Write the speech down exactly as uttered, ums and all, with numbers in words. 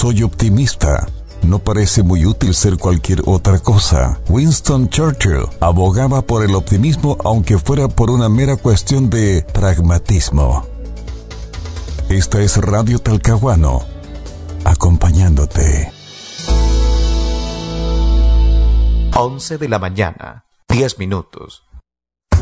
soy optimista. No parece muy útil ser cualquier otra cosa. Winston Churchill abogaba por el optimismo aunque fuera por una mera cuestión de pragmatismo. Esta es Radio Talcahuano, acompañándote. once de la mañana, diez minutos.